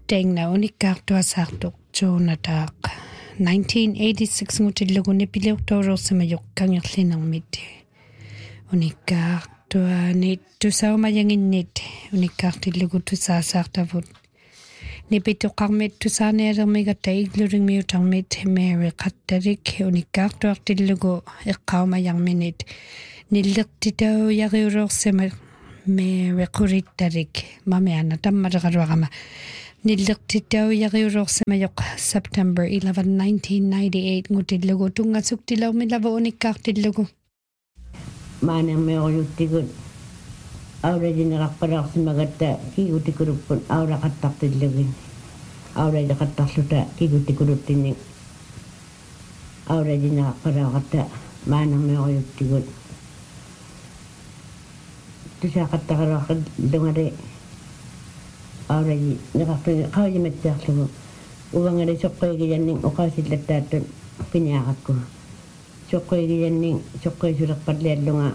Tengna unikkartua saartuq tuunataaq 1986 ngutillugunni piliuqtuuruursamayoq kangerlinermit unikkartuani tusaumayanginnit unikkartillugu tusaasaartavut nipituqarmit tusaanealermigatta igluringmiutarmit Mary qattalik unikkartuartillugu eqqaumayarminit nillertitau yariuruursama Mary qurittalik mamiana tammareqaluarama nillertitau yariuruursamayoq September 11 1998 ngutillugu tungasuktilaumilava unikkaartillugu maanermioruyuttigut aulajineraqqalaarsimagatta kiigutikuruppun aulaqattartillugin aulajaqattarluta kiigutikuluttinnik aulajineraqqalaaqatta maanermioruyuttigut tusaaqattaqaluaqallungari aulaji neqartuni qaujimattiarlugu uvangari soqqoigijanning uqaasillattaattun piniaqakku soqqoigijanning soqqoisuleqqalliallunga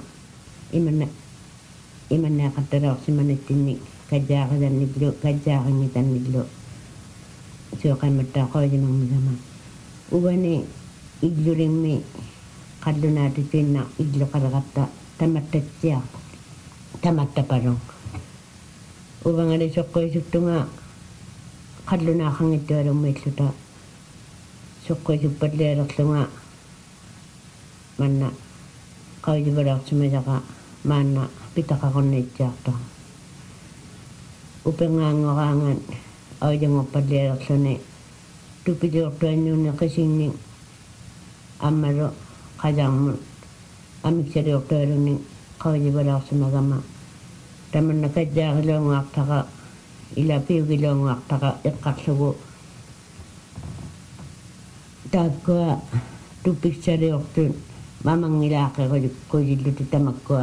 imanneaqattalaorsimanittinnik kajjaaqisannillu kajjaaqingitannillu suoqammattaa qaujimarmigama uvani illulimmi qallunaatipinna illuqaleqatta tamattatsiaq tamattapalung uvangari soqqoisuttunga qallunaaqangittualummiilluta soqqoisuppallialerlunga manna qaujivalaarsimajaqa maanna pitaqaqorniitsiarta upengaangoraangan aujangorpallialerluni tupiliortuannuunni qisinning ammalu qajarmun amiksaliortualunni qaujivalaarsimagama tamanna kajjaaqiluungaartaqa ila piugiluungaartaqa eqqarlugu taakkua tupiksaliortun mamangilaaqequlilluti tamakkua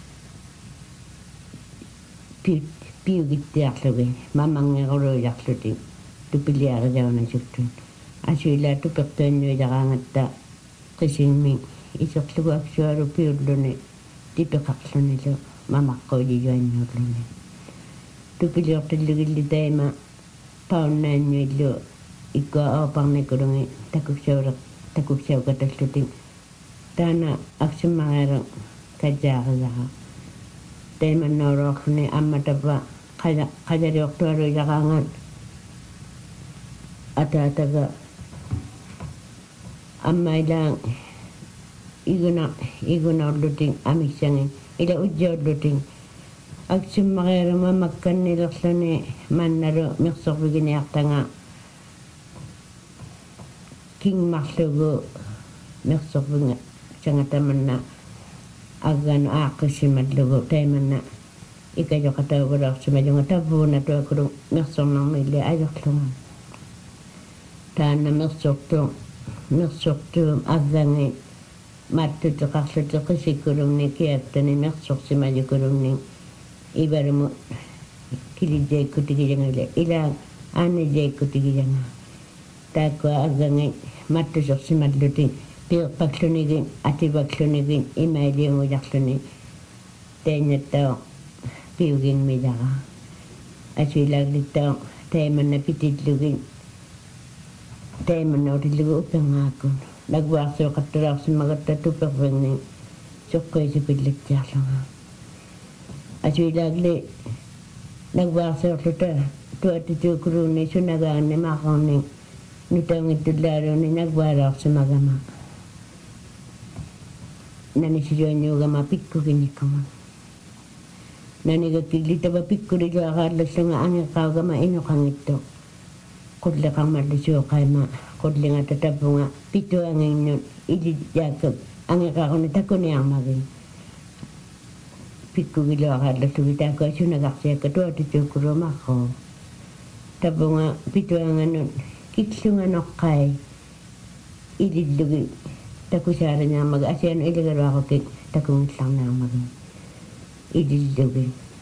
piugittiarlugi mamangequluilarluti tupiliaqilaunasuttun asuila tupertuannuilaqaangatta qisimmi iserlugu aksualu piulluni tipeqarlunilu mamaqqaulijuannuurluni tupiliortallugilli taima paunnaannuillu ikkua aoparnikulungi takuksaukatallutin taana aksimmareeru kajjaaqilaqa taimannooroorluni ammatapa qajaliortualuilaqaangan ataataga ammailaang igunaorlutin amiksangin ila ujjaorlutin aksimmareeruma makkannilerluni mannalu mirsorviginiartanga kingmarlugu mirsorvinga sangatamanna aganu aaqissimallugu taimanna ikajoqatauvalaarsimalunga tavuuna tuakulu mirsornermiilli ajorlunga taanna mirsortuum aggangi mattutiqarluti qisikkulumni kiattani mirsorsimajukulumni ibarumu kilijaikkutigijangaile ila aanijaikkutigijangaa taakkua aggangi mattusorsimalluti piiqpaklunigin atipaklunigin imailiungujarluni tainnattao piugingmijaqa asuilaaglittao taimanna pitillugin taimannautilugu upengaakun nagwaarsuuqattulaarsimagatta tuperringnin soqqoisipillattiarlunga asuilaagli nagwaarsuurluta tuatituukuluunni sunagaanni maaqornin nutaungittullaaluunni nagwaalaarsimagama nanisijoanniugama pikkukinnikkuma nanigakkillitava pikkuliluaqaallallunga angeqqaugama inuqangittu qulleqarmallisuuqaima qullingata tapunga pituanginnun ilijaakak angeqaquni takuniarmagin pikkugiluaqaallallugi taakua sunaqarsiakka tuatituukulumaqqoo tapunga pituangannun kiksunga noqqai ilillugi takusaaranaamaga asianu iligaluaqukik takungillarnaarmagin ilillugi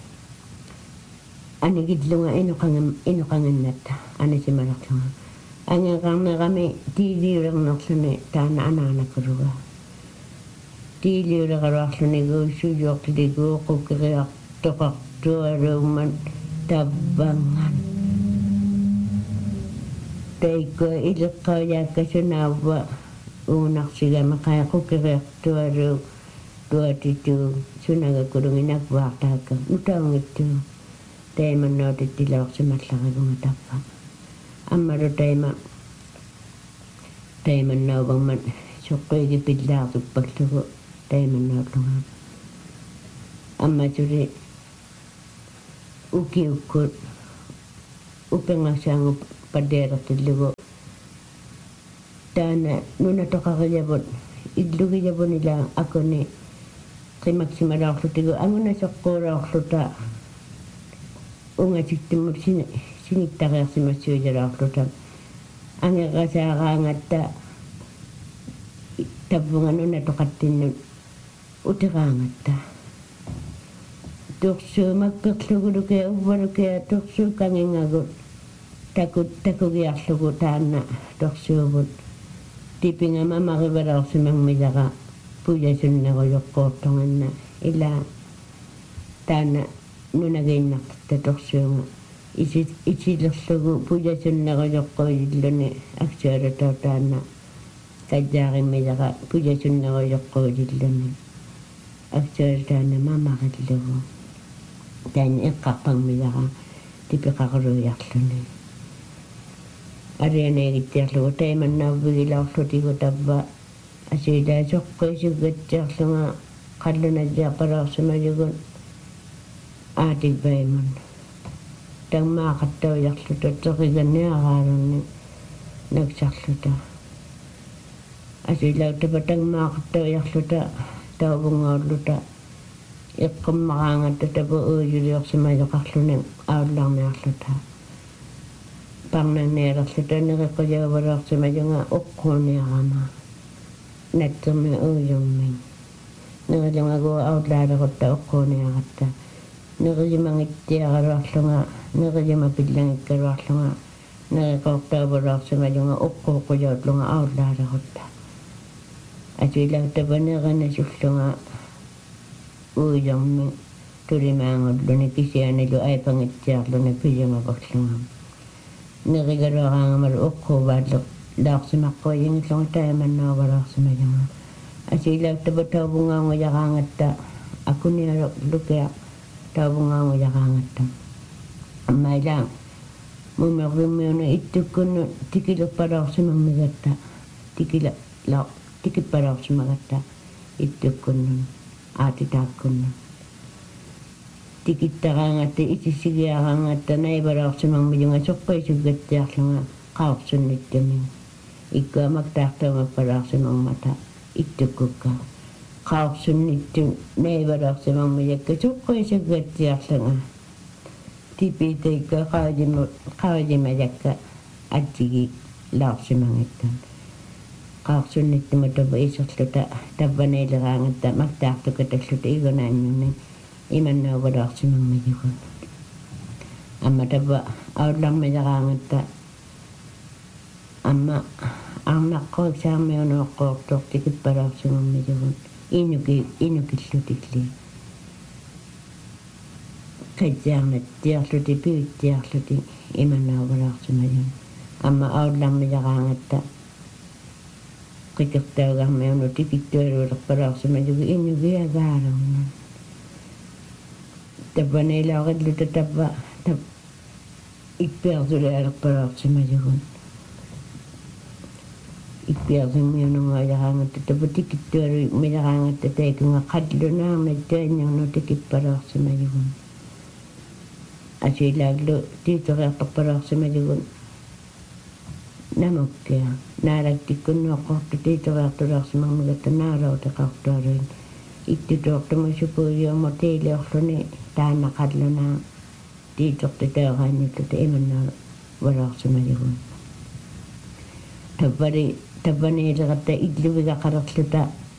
anigillunga inuqangannatta anisimalarlunga angeqarnerami tiiliulernerluni taana anaanakuluga tiiliuleqaluarlunigu sujuortiligu qukeriartoqartualumman tabbangan taikko ileqqajaakkasunaawa uunarsigama qaiqukeriartualu tuatitu sunagakulunginakvaartaakka utaungittu taimannautattilaorsimallarigunga tappa ammalu taimannauvanman soqqiigi pillaartuppalugu taimannautlunga amma tuli ukiukkut upengasaangu padeertillugu taana nunatoqarijavut illugijavun ila akuni qimaksimalaorlutigu anguna soqquulaorluta ungatiktimut sinittariarsimassiujalaorluta angerasaaraangatta tavvunga nunatoqattinnut utiraangatta tursuumakkerluguluke uvvaluke tursuukangingagut takugiarlugu taanna torsuuvut tipingama marivalaorsimangmilaqa pujasunnerujoqqoortonganna ila taanna nunagiinnarta torsuunga isilerlugu pujasunnerujoqqoojilluni aksualatao taanna kajjaarimmilaqa pujasunnerujoqqoojilluni aksualataanna mamarillugu taanna eqqarparmilaqa tipiqaruluiarluni arianeegittiarlugu taimannauvigilaorlutigu tavva asiilaa soqqisugattiarlunga qallunajjaaqalaorsimajugun aatikvaimun tangmaaqattaujarluta teqiganniaraalunni naksarluta asiilaa tapa tangmaaqattaujarluta tauvungaulluta iqqammaqaangatta tapa uujuliorsimajoqarluni aullarniarluta parnanneelerluta nereqqujavalaorsimajunga uqquuniarama nattermi uujummin nerilungagu aullaalequtta uqquuniaratta nerijimangittiaraluarlunga nerijima pillangikkaluarlunga neriqortaavalaorsimajunga uqquuqujautlunga aullaalequtta atilautapaneranasullunga uujummin tulimaangulluni kisianilu aipangittiarluni pijungaporlunga nerigaluaraangamalu uqquuvaallu laorsimaqquyingillunga taimannauvalorsimajunga asilautapa tauvungaangujaqaangatta akunialukea tauvungaangujaqaangatta ammaila mumerlimmiunu ittukkunnu tikilupalorsimammigatta tikippalorsimagatta ittukkunnun aatitaakkunnu tikittaraangatta isissigiaraangatta naivalorsimangmijunga soqqisugattiarlunga qaorsunnittamin ikkuamaktaartuamappalorsimangmata ittukkukka qaorsunnittu naivalorsimangmijakka soqqisugattiarlunga tipiteikka qaajimajakka attigi laorsimangittan qaorsunnittuma tapa iserluta tavvaneileraangatta maktaartukatalluta igunaannuni imannauvalorsimangmijugun amma tapa aullarmileraangatta amma arnaqqoiksaarmiunuoqqoortoq tikippalorsimangmijugun inukillutikli kajjaarnattiarluti piuttiarluti imannauvalorsimajun amma aullarmileraangatta qikertaugarmiunu tikittualuulerpalorsimajugu inugiagaalorna tappaneilaorilluta tappa ippiarsulialerpalorsimajugun ippiarsimmiunungaajaqaangatta tappa tikittualu milaqaangatta taikunga qallunaarnattuannernu tikippalorsimajugun asilaaglu tiitoriartorpalorsimajugun namukkea naalaktikkunnuoqqortu tiitoriartuleorsimangmigatta naalauteqartualuin ittutuortumusupuujuumo tiiliorluni taanna qallunaa tiitortitaoqaannilluta imannaa valorsimajugun tappaniileratta illuvigaqalerluta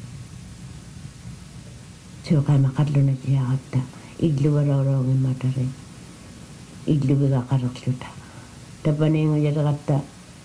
suuqaama qallunatiaqatta illuvalorongimmatari illuvigaqalerluta tappaniingujaleqatta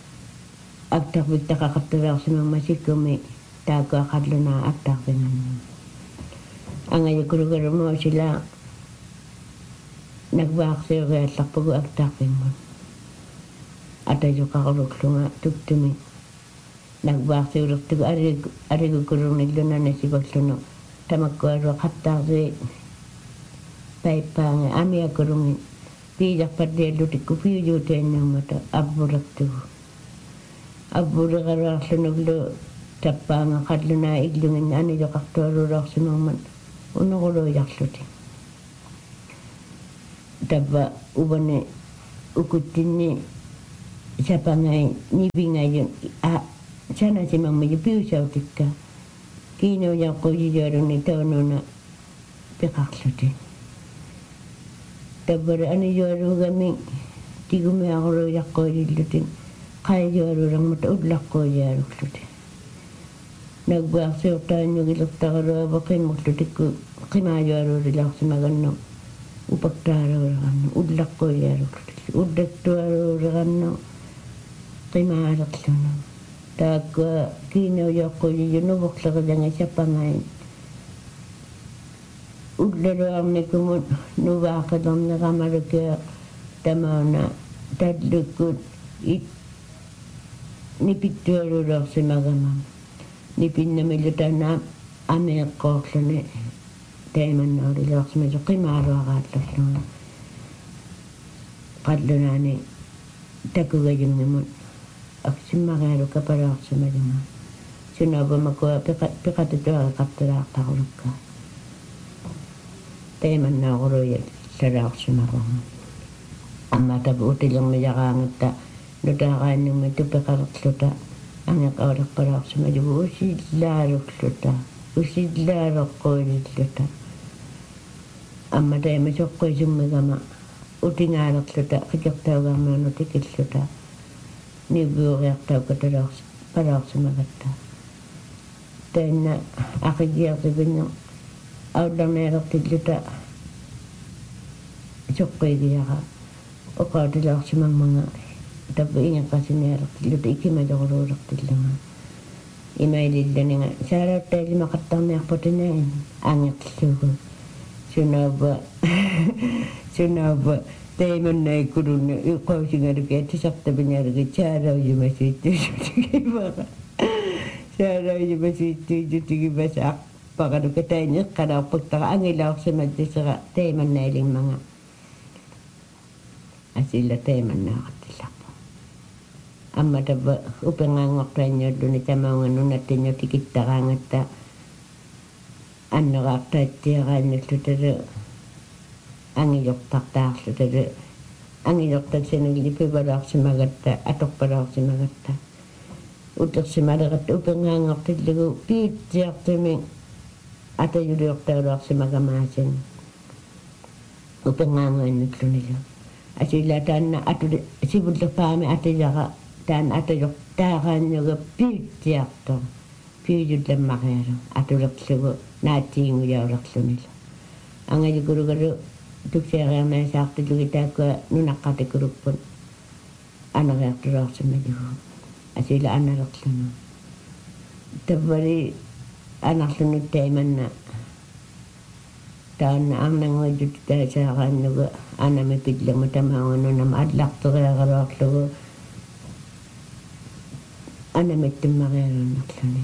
aktarvittaqaqartuleorsimangmasikkumi taakua qallunaa aktarvingannu angajukurugarumo sila nagvaaqsiugiallarpugu aktarvingun атажоқарулуклунга туктуми нагваартиулертугу аригукулурниллуна насиваллуну тамаккуалуа қаттаарси пайпаанга амиакулунги пииларпаллиаллутикку пиулуутааннэрмата аввулертугу аввулераруарлунуглу таппаанга қаллунаа иллугин анилоқартуалулаарсимермат унерулуиарлути табба уване укуттинни сапангай нивингайун санасимамми пиусаутикка кинояққуйиуарунни таунуна пеқарлути таббара анижуаругами тигумиарулуяққуилиллутин қайжуарулармата уллаққуйааруклути нагваарсиортааннугилертаралуава қиммурлутикку қимаажуарулилаарсимаганно упактаарулеранну уллаққуйааруклути уллаттуарулеранну қимаалерлуну таакка кинояққуйиунуворлериланга сапангай уллалуарникумут нуваақилернерамалукиа тамаана таллуккут ит нипиттуалулеерсимагама нипиннамилутана амеэккоорлуни таиманнаулилеерсимасо қимаалуарааллерлуна қаллунаани такугаюнгимут аксиммагаалу капалаарсималуна сунавамакуа пеқатутуара қарталаартарулукка таиманнаагуруя салаарсимагума амматабу утилермияраангатта нутаагааннумма тупеқалерлута ангеқаулерпалаарсималугу усиллаалуклута усиллаалеққуилиллута амма таимасоққуисуммигама утингаалерлута қикертаугаарнууну тикиллута нибууриартаукаталаарс палаарсимагатта таанна ақигиартипинне ауллернеалертиллута соққуигиара оқаутилаарсимаммага табба ингеққасиниалертиллута икималерулуулертиллага имаилилланинга саалааттаалимақаттарниарпутинаин аангерлугу сунаава таиманнаиккулунни иққаусингалуки атисартапиниалуги саалауйумасииттуусутигивара саалауйумасииттуусутигиваса ақпаралука таинеққалаарпуттара ангилаарсиматтисера таиманнаалиммага асилла таиманнааратилларпу амма табба упенгаангортаанниуллуни тамаунганнунаттинну тикиттараангатта аннераартаатсиараанналлуталу ангиортартаарлуталу ангиортатсинагили пивалаарсимагатта аторпалаарсимагатта утерсималератта упенгаангортиллугу пиитсиартими атаюлиортаулаарсимагамаасин упенгаангааннуллунилу асила таанна атуле сивуллерпаами атаяра таан атайор таарааннуга пиитсиарто пиилулламмариалу атулерлугу наатсиингуяулерлунилу ангаликулугалу туксиариарнаасаартиллуги тааккуа нунаққатикулуппут анериартулаарсималугу асила аналерлуну таввали анарлунут таиманна таанна арнангуйут таасаарааннуга анами пиллерму тамаагунунама аллартериагалуарлугу анаматтуммариалуннарлуни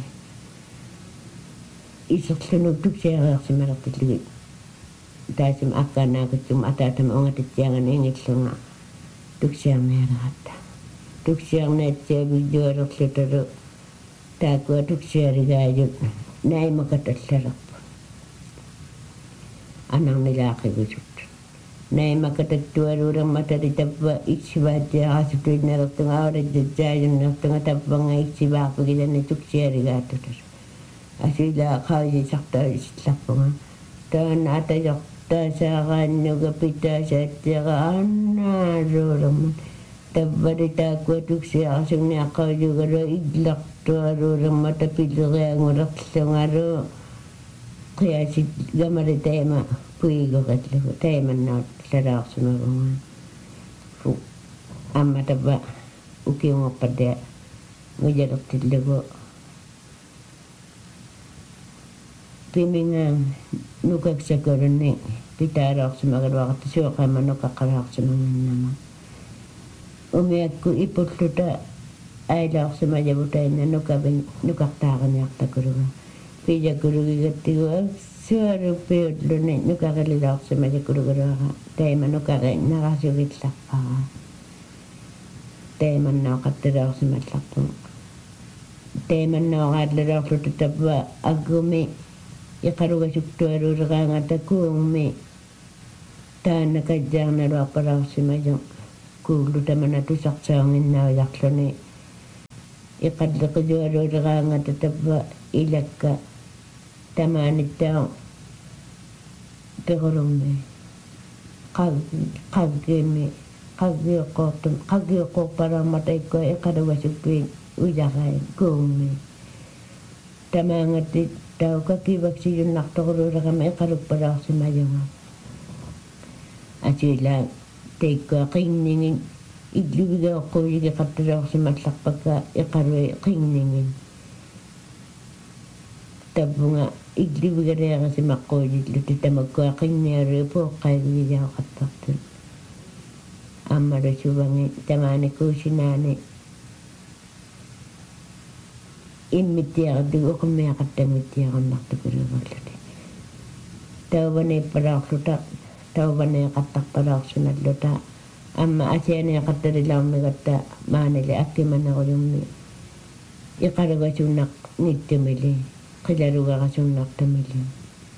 исерлуну туксиариарсималертиллуги таасим аккаанаакутсум атаатама унгататсиагани ингиллунга туксиарниалератта туксиарнаатсиагуйюалерлуталу таакуа туксиаригаажут наимакаталлалерпу анарнилаақигусут наимакататтуалуулерматали тавва иксиваатиарасутуинналертунга аулаттаажуннертунга тавванга иксиваарпугилани туксиаригааттутал асила қаалисартаалисилларпунга таана атажортаасаагааннуга питаасааттиара аннаалуулермат таввали таакуа туксиарасунниаққаулугалу иллартуалуулермата пилериангулерлунгалу қиасит гамали таама пуигоқатлугу таиманнаут лалаарсумагунга фу амма табба укиунгорпатиа муялертиллугу пиминга нукаксакорунни питаалаарсумагалуақатту суоқамма нукаққалаарсумагиннама umiakku ipulluta ailaorsimajavutainna nukartaaqaniartakulunga piijakulugigattigua suarupiulluni nukarililorsimajikuluguruara taima nukari narasugillarpara taimannaoqattilorsimallarpun taimannaoqaatlilorlutu tappa aggumi iqalugasuktualuuleqaangata kuungmi taannakajjaarnaluaqqalaorsimajo kuullu tamana tusarsaanginnaajarluni iqalleqijualuuleqaangata tappa ilakka tamaanittao pequlummi qaggimi qaggiuqqorpalarmata ikkua iqalugasukkuin ujarai kuungmi tamaangatti taukakivaksiyunnartoquluuleqama iqaluppalaorsimajonga asila teikkua qinningin illuvigeoqquyigi qattalaorsimallarpakka iqalui qinningin tabunga illuvigereerasimaqquyilluti tamakkua qinniarui puoqqaivigijaqattartun ammalu suvangi tamaanikuusinaani immittiaqattugu uqummiaqattammittiaqannartukuluugalluti tauvaneeppalaorluta tauvaneeqattarpalaorsimalluta amma asianeeqattalilaormigatta maanili akkimaneruyummi iqalugasunnaq nittumili qilalugarasunnartamili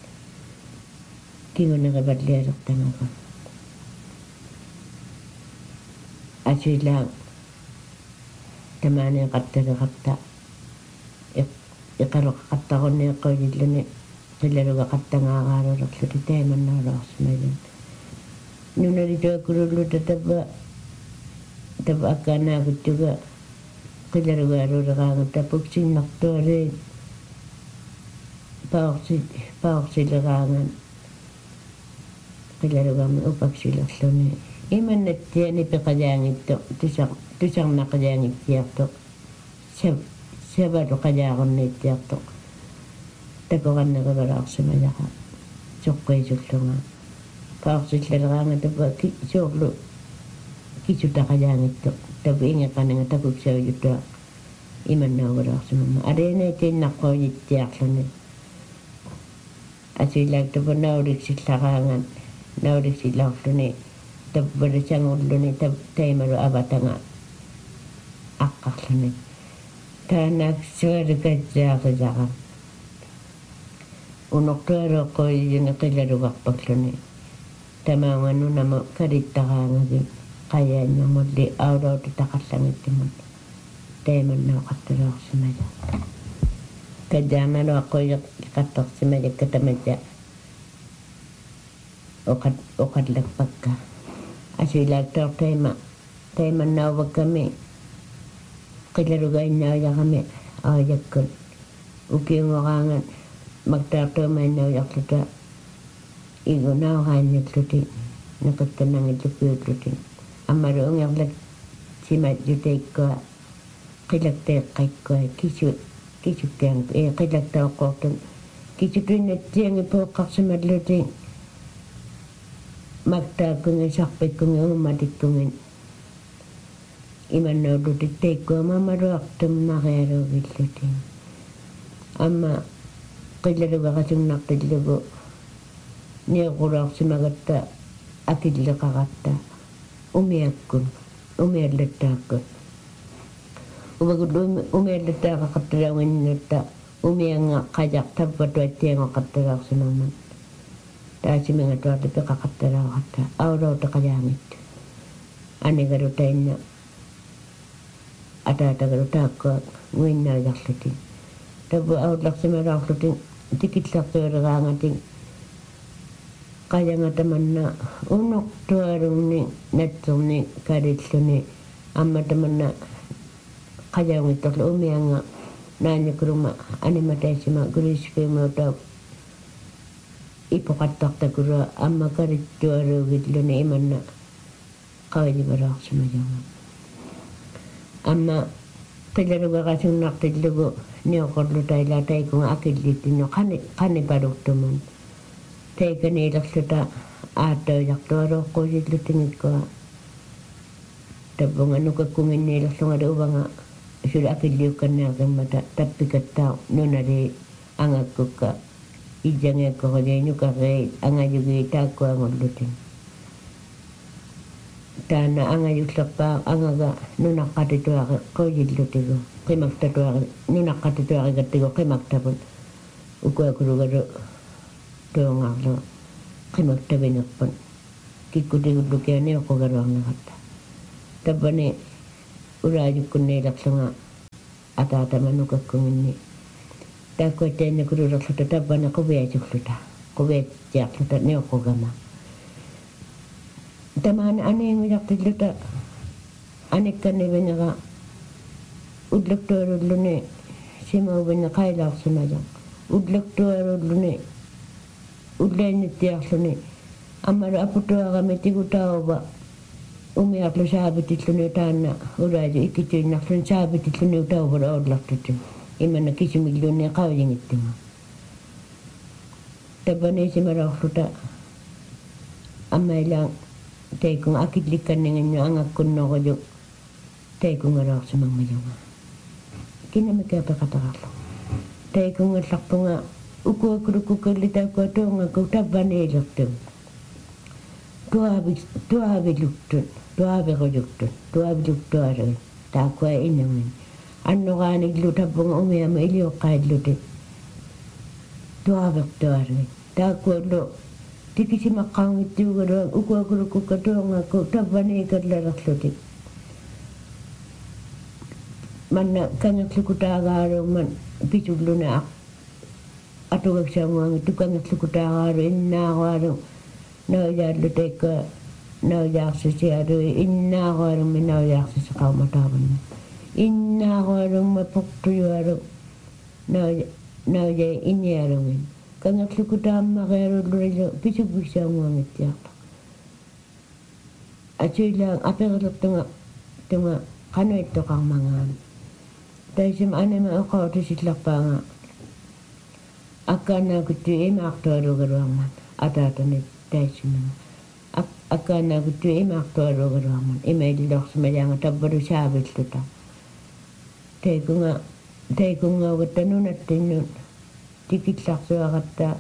kinguneqipallialertamaga asila tamaaneeqattaleqatta iqaluqaqqarunneeqquyilluni qilalugaqqattangaaruulerluti taimannaalaorsimalun nunalituakululluta tappa akkaanaakuttuga qilalugaaluuleqaangata puksinnartualiin paorsileqaangan qilalugami upaksilerluni imannattiani peqajaangittu tusarnaqajaangittiartu savalu qajaaqunniittiartu takoqanneqivalaorsimajaqa soqqiisullunga paorsillaleqaanga tappa soorlu kisutaqajaangittu tappa ingeqananga takuksaujutua imannauguleorsimamma aleenaitiinnaqqoojittiarluni asilaak tappa nauriksillaqaangan nauriksillaorluni tappalisangulluni taimalu avatanga aqqarluni taanak sualukatsaaqisaqam unortualuoqqoojuni qilalugarpalluni tamaanganunama kalittaqaangagi qayaannamulli aulautu taqallangittimut taimannaoqattulaorsimaja kajaamaluaqqoiqattorsimajakka tamaja oqallakpakka asilaaktor taimannaavakkami qilalugainnaujaqami aajakkun ukiungoqaangan maktaartuumainnaujaqluta igunaoqaannilluti neqittanangillupiutluti ammalu ungerlak simatjuteikkua qilakteeqqaikkua kisukkaang qilaktauqqortun kisutuinnatsiangi puuqqarsimalluti maktaakkungi sarpikkungi ummatikkungi imannuulluti teikkua mamaluartum marialuugilluti amma qilalugaqasunnartillugu niuqulaorsimagatta akilleqaqatta umiakkun umiallattaakkut uvagullu umiallattaaqaqqattalaunginnutta umianga qajaq tappatuattiangoqattalaorsimamman taasiminga peqaqattalaaqatta aulauta qajaangittu anigalutainna ataatagalu taakkua nguinnaajarlutin tappu aullaqsimalaorlutin tikillartuuleqaangatin qajangatamanna unortualunni natserni kalilluni ammatamanna qajaungittorlu umianga naannikuluma animataisima kuliskiumuuta ipoqattartakulua amma kalittualuugilluni imanna qavijivalaorsimajonga amma qilalugaqasunnartillugu niuqorlutaila taikunga akillittinno qanipaluktumun taikaniilerluta aattaujartualuoqquusilluttingikkua Tabunga nukakunginilasunga ubanga sudah akiliukannya mata tapi kata nuna de angakuka ijangnya ko de nyukare angajugi takwa ngolutin dana angayuslapa angaga nuna kate to ko yillutigo kemak to nuna kate to gatigo kemak tabun uko kurugaro to ngalo kemak tabenapun kikuti dukiane ko garo ngata tabane uraju kunne laksanga ata manuka kungini takwa tenya kuru raksuta tabana ko be jukluta ko be jakluta ne ko gama taman ane ngujak tiluta ane kanne benyaga udlektor lune sima benya kai laksuna jang udlektor lune udlene tiaklune amara aputo aga metiguta oba umi atlo saabiti tlune taana uraju ikiti naksun saabiti tlune utaw bara odlaktutin imana kisumilune qawjingittima tabane simarawluta amailang taikung akidlikan ninganyo angakun nogojo taikung araw sumangmayunga kinamikapa katakalo taikung atlakpunga uko kurukukalita ko tonga ko tabane ilaktum tuabi luktun tuabi rojukton tuabi luktuare takwa inamin anno ganig lutabung umiyama ilio kaidlute tuabi tuare takwa lo tikisi makang itu garo ukwa kuruku katonga ko tabane kadlaraklutik manna kanya klukutagaro man pichugluna atugak samang tukang klukutagaro innagaro no yadluteka no yaksisiado innagaro no yaksis kaumataban innagaro mapuktuaro no ye inyaro min kanga klukutama gero lurilo pisubisa ngangitya achilang apegalok tunga kano ito kang mangan taisim anema ako tisitlakpanga akana kutu imaktoro garuaman atatanit taisim akana kutu imaktoro garuaman imailok sumayanga tabaru sabit tuta taikunga watanunat tinun tikitlakso akata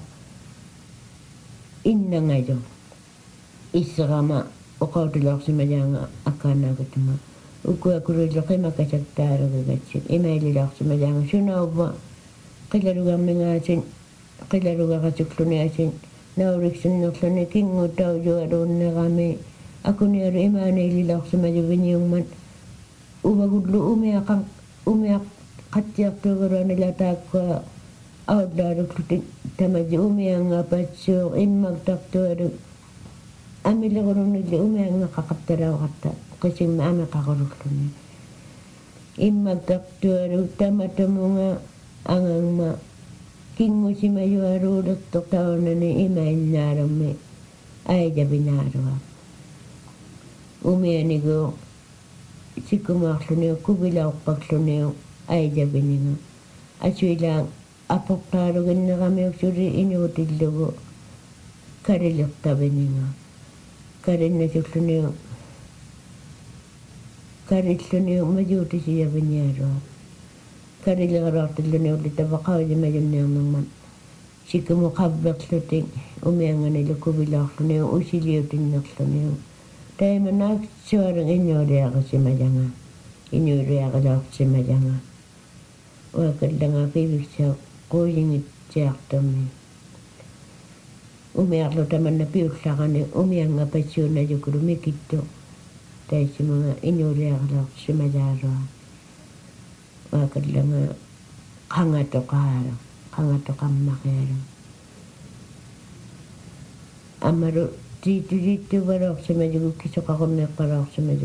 inna ngayo isagama okautilok sumayanga akana kutuma ukua kurilo kema kasaktaro gagatsin imailok sumayanga sunawba kilaruga mengasin kilaruga kasuklune asin nauriksun nuklune kingu tau juarun negame aku ni aru imane ilok sumayo binyungman ubagudlu umiak katiak tugaro nilatakwa awdaru klutin tamaji umianga patso imag taktoru amile gorunili umianga kakatara wakata kasi maame kakorukluni imag taktoru tamatamunga angang ma kingo si mayuaru doktok taonani imail narame ay jabinarwa umianigo sikumakluneo kubilaw pakluneo ay jabininga aswilang apoktaro ganina kami uksuri inutillogo karilok tabininga karil na sukluneo majuti siya binyaro karil ngarotiluneo litabakaw di mayuneo naman sikumukabak luting umiangan nilo kubilakluneo usiliotin nakluneo tayo manak suarang inyori ako si Majanga inyori ako daw si Majanga wakad lang ako ibig siya kuying siya kami umiaklo taman na piuklakan umiang nga pasyon na yung kurumikito tayo si mga inyori ako daw si Majaro wakad lang nga kangato kamakero amaro dito barok sa medyo kisok ako na parok sa medyo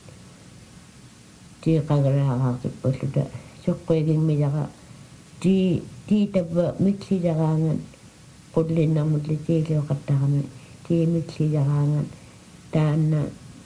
di kagara ako po suda so kweging medya di taba mitli jagangan kudlin na mudli tilo kata kami di mitli jagangan dan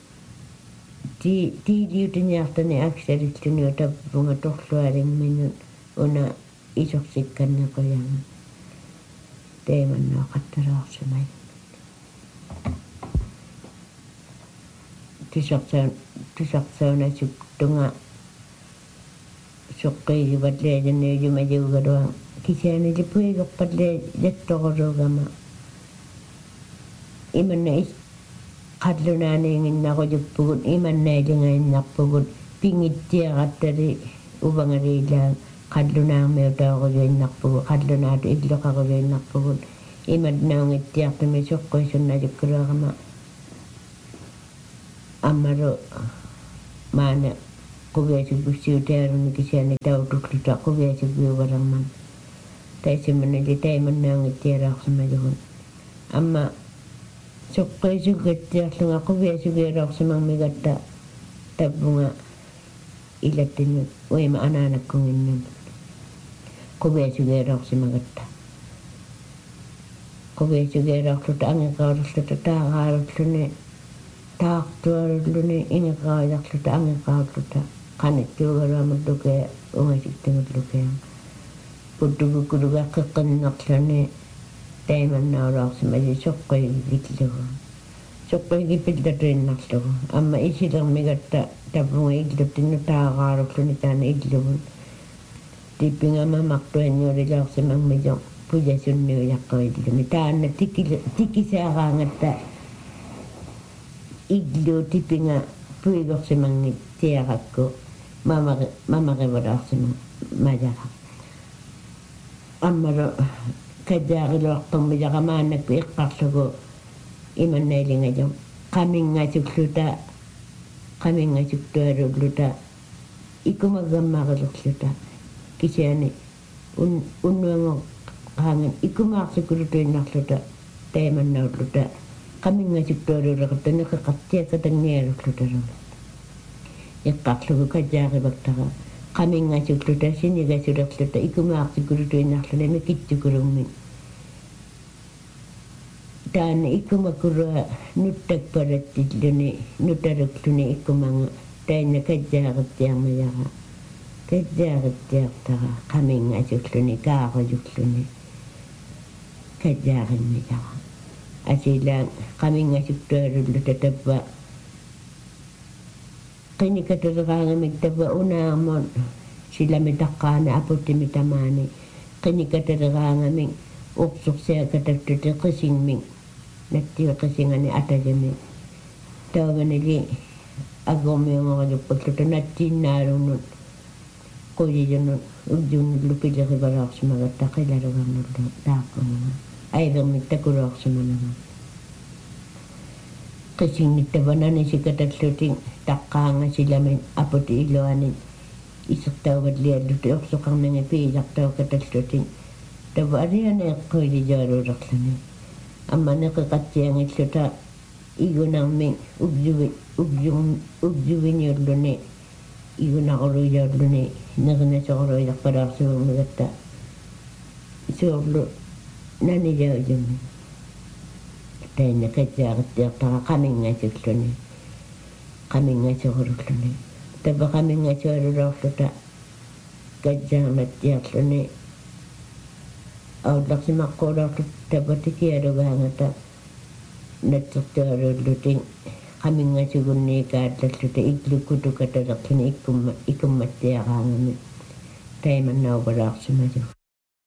di dito niya after ni aksari ito niyo taba bunga tokluaring minun una isoksikan na ko yan teman na katarok sa medyo tusaqsaunasuk tunga suqqiigipatle janniujumajugaruang kisianilipuigorpatle jattoqorugama imanna qallunaaniinginnaqujuppugut imannailingainnarpugut pingittiaqattari uvangariilaang qallunaarmiutaaquluinnarpugut qallunaatu illoqaruliinnarpugut imatnaungittiartumi soqquisunnajukkuruaqama ammaru maana quviasukkussiutaaruni kisiani tautukluta quviasukkiuvalerman taisimmanili taimannaungittiaraarsimajugun amma soqqisugattiarlunga quviasukiaraarsimangmigatta tappunga ilattinu uima anaanakkunginnun quviasukiaraarsimagatta quviasukiaraarluta angiqaarluta taaqaarulluni taaqtuarulluni ingiqaajarluta angiqaarluta qanittuugaruamulluke ungasiktimulluke puttugukulugaqqeqqinnerluni taimannaulaarsimaji soqqigitlugu soqqigipillatuinnarlugu amma isilermigatta tapunga illuttinnu taaqaarulluni taana illugun tippingama maqtuanniulilaarsimangmijo pujasunniujaqqoilluni taanna tikisaaqaangatta illu tippinga puigorsimangit tiaqakku mamaqivalaarsimang majara ammaro kajaaqiluartormijaqamaannakku iqqarlugu imannailingajo qamingasuktualulluta ikumagammaaqilurluta kisiani unnuango qaangan ikumaarsikulutuinnarluta taimannaulluta qamingasuktualulleqatta neqeqartiakkatannialurlutaru iqqarlugu kajaaqivaktara qamingasukluta sinigasulerluta ikumaarsikulutuinnarluna mikittukulummi taana ikumakurua nuttakpalattilluni nutalukluni ikumanga taina kajjaaqittiarmajaqa kajjaaqittiartara qamingasukkluni kaaqajukluni kajjaaqimmijaqa asilaang qamingasuktualulluta tappa qinikataleqaangamik tappa unaarmon silamitaqqaana aputtimitamaani qinikataleqaangamik uqsuqsiakatattute qisingmik nattiga qisingani atajami taaganili agormiungoqalupulluta nattiinnaalunnut quyijunnut ujjunnullu pileqivalaarsimagatta qilalugarnullu taaqqumunga aivermik takuluarsimanaga qisingnittavanani sikatallutin taqqaanga silamin aputi iluanin isertauvatlialluti orsuqarnangi piilartaukatallutin tava arianeeqquilijaarullerluni amma neqeqatsiangilluta igunarmi ugjuviniulluni igunaqoruijaarluni neqinasoqoruilarpalaarsimumigatta suorlu nanijaujummi taina kajjaaqittiartara qamingasukkluni qamingasoqorulluni tava qamingasoalulorluta kajjaamattiarluni aullaksimaqqуулorlu tapatikialugaangata natsertualullutin qamingasugunniikaatlalluta iklukkutukatalerluni ikummattiaqaangami taimannauvalaarsumaju